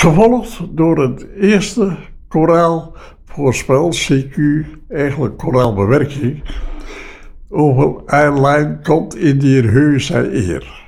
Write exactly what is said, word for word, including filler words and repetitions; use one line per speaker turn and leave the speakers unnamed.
Gevolgd door het eerste koraalvoorspel, C Q, eigenlijk koraalbewerking, over een lijn komt in die heus eer.